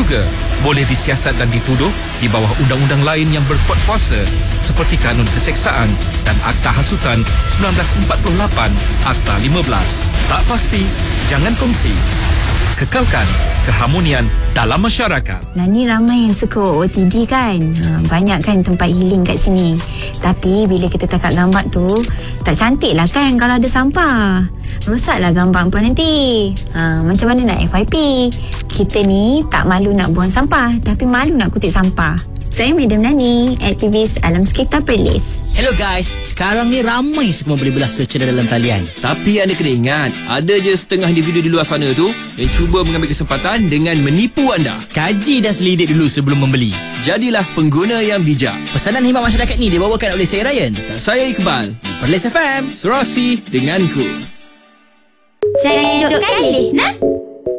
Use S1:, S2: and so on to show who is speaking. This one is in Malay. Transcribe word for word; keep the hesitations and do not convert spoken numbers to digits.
S1: juga boleh disiasat dan dituduh di bawah undang-undang lain yang berkuat kuasa seperti Kanun Keseksaan dan Akta Hasutan seribu sembilan ratus empat puluh lapan, Akta lima belas. Tak pasti, jangan kongsi. Kekalkan keharmonian dalam masyarakat.
S2: Nah, ni ramai yang suka O T D kan. Ha, banyak kan tempat healing kat sini. Tapi bila kita takat gambar tu, tak cantik lah kan kalau ada sampah. Rosaklah gambar apa nanti. Ha, macam mana nak F Y P? Kita ni tak malu nak buang sampah, tapi malu nak kutip sampah. Saya Madam Nani, aktivis alam sekitar Perlis.
S3: Hello guys, sekarang ni ramai semua boleh belah search dalam talian.
S4: Tapi anda kena ingat, ada je setengah individu di luar sana tu yang cuba mengambil kesempatan dengan menipu anda.
S3: Kaji dan selidik dulu sebelum membeli.
S4: Jadilah pengguna yang bijak.
S3: Pesanan khidmat masyarakat ni dibawakan oleh saya Ryan
S4: Dan saya Iqbal
S3: di Perlis F M.
S4: Serasi denganku.
S2: Jangan duduk kali, nah.